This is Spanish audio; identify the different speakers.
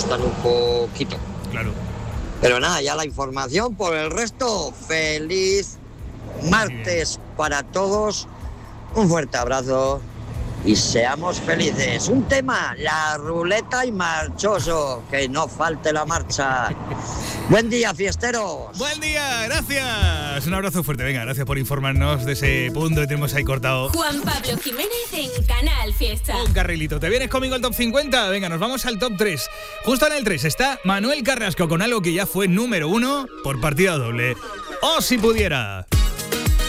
Speaker 1: gustan un poquito.
Speaker 2: Claro.
Speaker 1: Pero nada, ya la información. Por el resto, feliz martes para todos. Un fuerte abrazo y seamos felices. Un tema, la ruleta y marchoso, que no falte la marcha. Buen día, fiesteros.
Speaker 2: Buen día, gracias. Un abrazo fuerte, venga, gracias por informarnos de ese punto que tenemos ahí cortado.
Speaker 3: Juan Pablo Jiménez en Canal Fiesta.
Speaker 2: Un carrilito, ¿te vienes conmigo al top 50? Venga, nos vamos al top 3. Justo en el 3 está Manuel Carrasco con algo que ya fue número 1 por partida doble. ¡Oh, si pudiera!